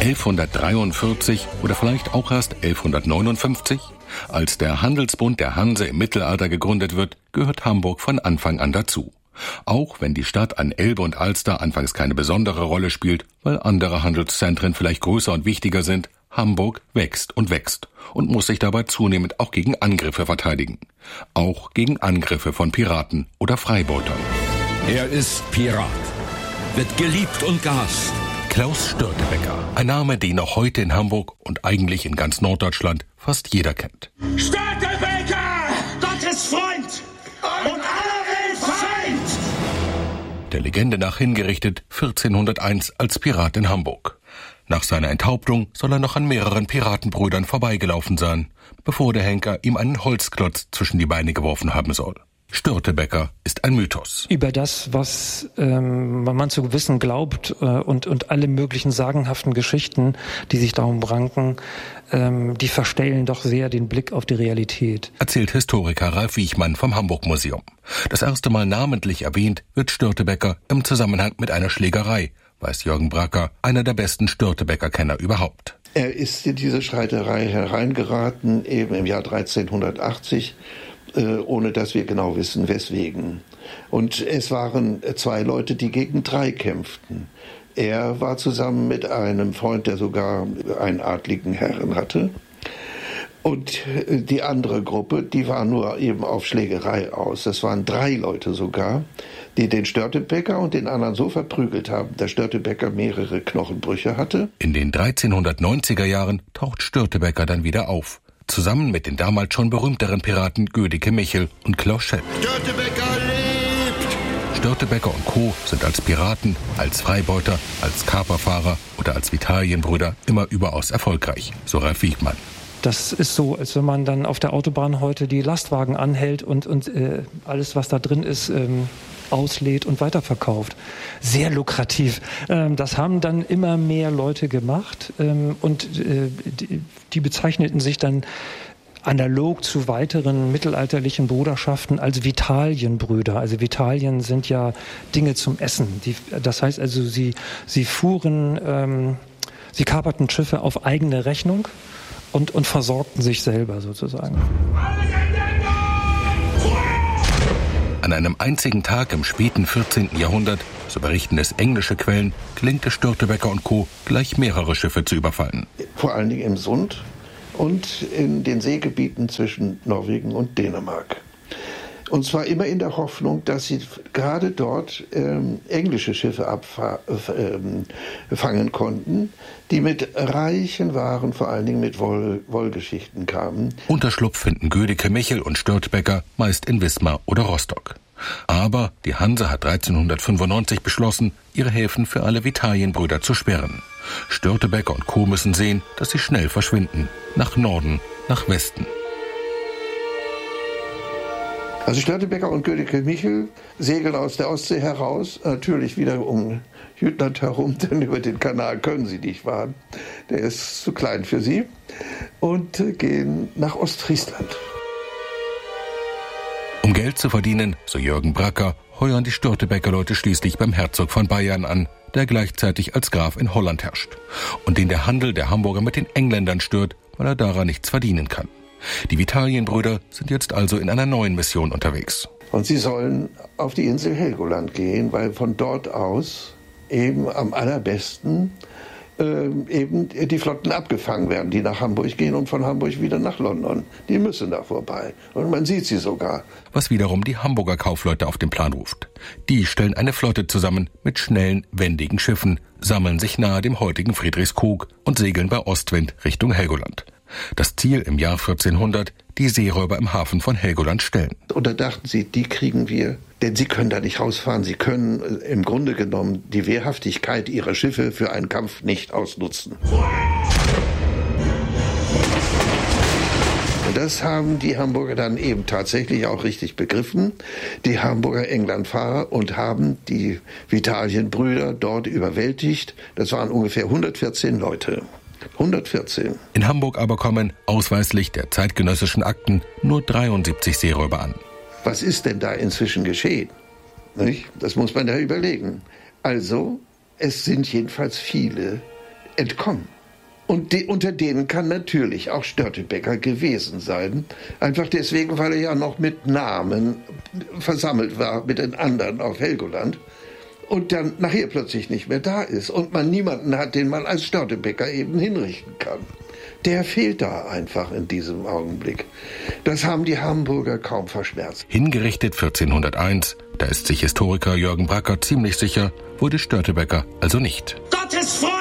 1143 oder vielleicht auch erst 1159? Als der Handelsbund der Hanse im Mittelalter gegründet wird, gehört Hamburg von Anfang an dazu. Auch wenn die Stadt an Elbe und Alster anfangs keine besondere Rolle spielt, weil andere Handelszentren vielleicht größer und wichtiger sind, Hamburg wächst und muss sich dabei zunehmend auch gegen Angriffe verteidigen. Auch gegen Angriffe von Piraten oder Freibeutern. Er ist Pirat, wird geliebt und gehasst. Klaus Störtebeker, ein Name, den auch heute in Hamburg und eigentlich in ganz Norddeutschland fast jeder kennt. Störtebeker! Gottes Freund und aller Welt Feind! Der Legende nach hingerichtet 1401 als Pirat in Hamburg. Nach seiner Enthauptung soll er noch an mehreren Piratenbrüdern vorbeigelaufen sein, bevor der Henker ihm einen Holzklotz zwischen die Beine geworfen haben soll. Störtebeker ist ein Mythos. Über das, was man zu wissen glaubt und alle möglichen sagenhaften Geschichten, die sich darum ranken, die verstellen doch sehr den Blick auf die Realität. Erzählt Historiker Ralf Wiechmann vom Hamburg-Museum. Das erste Mal namentlich erwähnt wird Störtebeker im Zusammenhang mit einer Schlägerei, weiß Jürgen Bracker, einer der besten Störtebeker-Kenner überhaupt. Er ist in diese Streiterei hereingeraten, eben im Jahr 1380, ohne dass wir genau wissen, weswegen. Und es waren zwei Leute, die gegen drei kämpften. Er war zusammen mit einem Freund, der sogar einen adligen Herren hatte. Und die andere Gruppe, die war nur eben auf Schlägerei aus. Das waren 3 Leute sogar, die den Störtebeker und den anderen so verprügelt haben, dass Störtebeker mehrere Knochenbrüche hatte. In den 1390er Jahren taucht Störtebeker dann wieder auf. Zusammen mit den damals schon berühmteren Piraten Gödeke Michel und Klaus Schepp. Störtebeker lebt! Störtebeker und Co. sind als Piraten, als Freibeuter, als Kaperfahrer oder als Vitalienbrüder immer überaus erfolgreich, so Ralf Wiechmann. Das ist so, als wenn man dann auf der Autobahn heute die Lastwagen anhält und alles, was da drin ist, auslädt und weiterverkauft. Sehr lukrativ. Das haben dann immer mehr Leute gemacht und die bezeichneten sich dann analog zu weiteren mittelalterlichen Bruderschaften als Vitalienbrüder. Also Vitalien sind ja Dinge zum Essen. Das heißt also, sie kaperten Schiffe auf eigene Rechnung und versorgten sich selber sozusagen. An einem einzigen Tag im späten 14. Jahrhundert, so berichten es englische Quellen, gelingt es Störtebeker und Co. gleich mehrere Schiffe zu überfallen. Vor allen Dingen im Sund und in den Seegebieten zwischen Norwegen und Dänemark. Und zwar immer in der Hoffnung, dass sie gerade dort englische Schiffe fangen konnten, die mit reichen Waren, vor allen Dingen mit Wollgeschichten kamen. Unterschlupf finden Gödeke Michel und Störtebeker meist in Wismar oder Rostock. Aber die Hanse hat 1395 beschlossen, ihre Häfen für alle Vitalienbrüder zu sperren. Störtebeker und Co. müssen sehen, dass sie schnell verschwinden. Nach Norden, nach Westen. Also Störtebeker und Gödeke Michel segeln aus der Ostsee heraus, natürlich wieder um Jütland herum, denn über den Kanal können sie nicht fahren. Der ist zu klein für sie. Und gehen nach Ostfriesland. Um Geld zu verdienen, so Jürgen Bracker, heuern die Störtebeker-Leute schließlich beim Herzog von Bayern an, der gleichzeitig als Graf in Holland herrscht und den der Handel der Hamburger mit den Engländern stört, weil er daran nichts verdienen kann. Die Vitalienbrüder sind jetzt also in einer neuen Mission unterwegs. Und sie sollen auf die Insel Helgoland gehen, weil von dort aus eben am allerbesten eben die Flotten abgefangen werden, die nach Hamburg gehen und von Hamburg wieder nach London. Die müssen da vorbei. Und man sieht sie sogar. Was wiederum die Hamburger Kaufleute auf den Plan ruft. Die stellen eine Flotte zusammen mit schnellen, wendigen Schiffen, sammeln sich nahe dem heutigen Friedrichskoog und segeln bei Ostwind Richtung Helgoland. Das Ziel im Jahr 1400, die Seeräuber im Hafen von Helgoland stellen. Und da dachten sie, die kriegen wir, denn sie können da nicht rausfahren. Sie können im Grunde genommen die Wehrhaftigkeit ihrer Schiffe für einen Kampf nicht ausnutzen. Und das haben die Hamburger dann eben tatsächlich auch richtig begriffen, die Hamburger Englandfahrer, und haben die Vitalienbrüder dort überwältigt. Das waren ungefähr 114 Leute. 114. In Hamburg aber kommen, ausweislich der zeitgenössischen Akten, nur 73 Seeräuber an. Was ist denn da inzwischen geschehen? Nicht? Das muss man ja überlegen. Also, es sind jedenfalls viele entkommen. Und unter denen kann natürlich auch Störtebeker gewesen sein. Einfach deswegen, weil er ja noch mit Namen versammelt war mit den anderen auf Helgoland. Und dann nachher plötzlich nicht mehr da ist. Und man niemanden hat, den man als Störtebeker eben hinrichten kann. Der fehlt da einfach in diesem Augenblick. Das haben die Hamburger kaum verschmerzt. Hingerichtet 1401, da ist sich Historiker Jürgen Bracker ziemlich sicher, wurde Störtebeker also nicht. Gottes Freund!